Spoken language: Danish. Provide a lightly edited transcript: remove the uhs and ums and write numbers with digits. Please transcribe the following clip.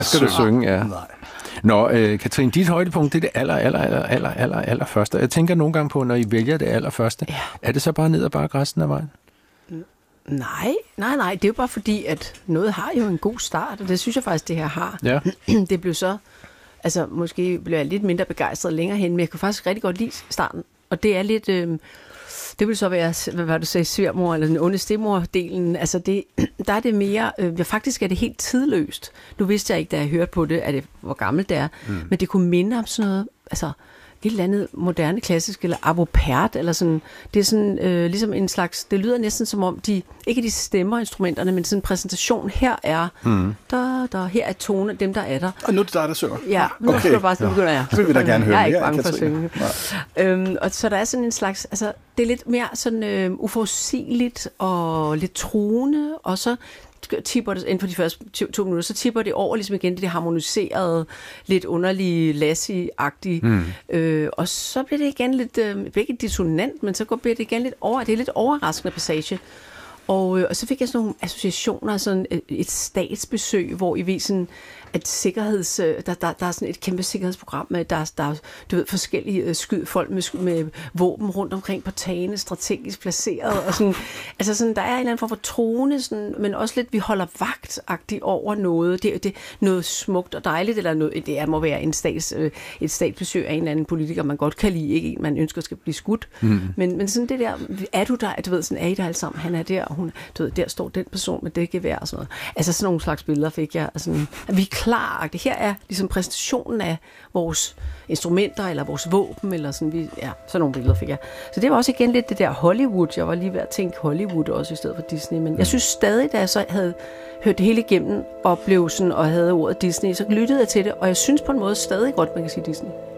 Skal du synge, ja. Nej. Nå, Katrine, dit højdepunkt, det er det aller første. Jeg tænker nogle gange på, når I vælger det allerførste, er det så bare ned og bare resten af vejen? Nej. Det er jo bare fordi, at noget har jo en god start, og det synes jeg faktisk, det her har. Ja. Det blev så, altså måske blev jeg lidt mindre begejstret længere hen, men jeg kunne faktisk rigtig godt lide starten. Og det er lidt, det vil så være, hvad du sagde, sværmor, eller den onde stemor-delen. Altså der er det mere, faktisk er det helt tidløst. Nu vidste jeg ikke, da jeg hørte på det, hvor gammelt det er, men det kunne minde om sådan noget, altså et eller andet moderne klassisk, eller avopert, eller sådan. Det er sådan ligesom en slags, det lyder næsten som om ikke de stemmer instrumenterne, men sådan en præsentation. Her er, her er tone, dem der er der. Og nu er det dig, der synger? Ja, nu skal du bare, så begynder jeg. Så vil vi da gerne høre jeg er ikke mere, bange for at synge. Og så der er sådan en slags, altså det er lidt mere sådan uforudsigeligt og lidt truende, og så tipper det inden for de første 2 minutter, så tipper det over ligesom igen det harmoniserede, lidt underlige, Lassie-agtige. Og så bliver det igen lidt, ikke dissonant, men så bliver det igen lidt det er lidt overraskende passage. Og så fik jeg sådan nogle associationer, sådan et statsbesøg, hvor I ved sådan, at der er sådan et kæmpe sikkerhedsprogram med, der er du ved, forskellige folk med våben rundt omkring på tagene, strategisk placeret, og sådan, altså sådan, der er en eller anden form for trone, sådan, men også lidt, vi holder vagt-agtigt over noget. Det er noget smukt og dejligt, eller noget, det må være et statsbesøg af en eller anden politiker, man godt kan lide, ikke en, man ønsker skal blive skudt. Men sådan det der, er du der, du ved, sådan, er I der alle sammen, han er der, og hun, du ved, der står den person med det gevær og sådan noget. Altså sådan nogle slags billeder fik jeg, altså, vi klar. Det her er ligesom præsentationen af vores instrumenter, eller vores våben, eller sådan, sådan nogle billeder fik jeg. Så det var også igen lidt det der Hollywood. Jeg var lige ved at tænke Hollywood også i stedet for Disney, men jeg synes stadig, da jeg så havde hørt det hele igennem, og blev sådan, og havde ordet Disney, så lyttede jeg til det, og jeg synes på en måde stadig godt, man kan sige Disney.